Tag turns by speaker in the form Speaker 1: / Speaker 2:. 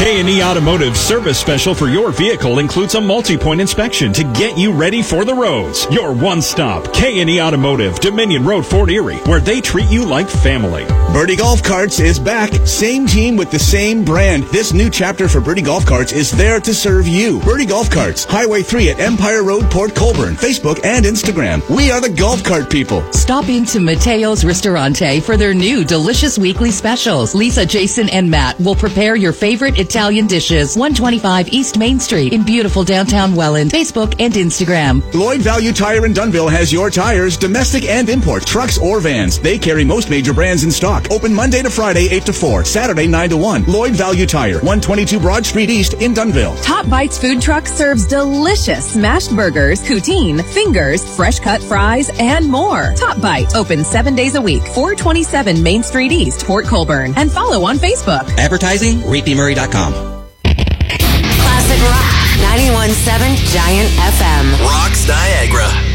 Speaker 1: K&E Automotive service special for your vehicle includes a multi-point inspection to get you ready for the roads. Your one-stop K&E Automotive, Dominion Road, Fort Erie, where they treat you like family.
Speaker 2: Birdie Golf Carts is back. Same team with the same brand. This new chapter for Birdie Golf Carts is there to serve you. Birdie Golf Carts, Highway 3 at Empire Road, Port Colborne, Facebook and Instagram. We are the golf cart people.
Speaker 3: Stop into Matteo's Ristorante for their new delicious weekly specials. Lisa, Jason, and Matt will prepare your favorite Italian dishes. 125 East Main Street in beautiful downtown Welland. Facebook and Instagram.
Speaker 2: Lloyd Value Tire in Dunnville has your tires, domestic and import, trucks or vans. They carry most major brands in stock. Open Monday to Friday, 8 to 4, Saturday, 9 to 1. Lloyd Value Tire, 122 Broad Street East in Dunnville.
Speaker 4: Top Bites Food Truck serves delicious smashed burgers, poutine, fingers, fresh cut fries, and more. Top Bite, open 7 days a week, 427 Main Street East, Port Colborne, and follow on Facebook.
Speaker 5: Advertising, ReapyMurray.com.
Speaker 6: Classic Rock, 91.7 Giant FM.
Speaker 7: Rocks Niagara.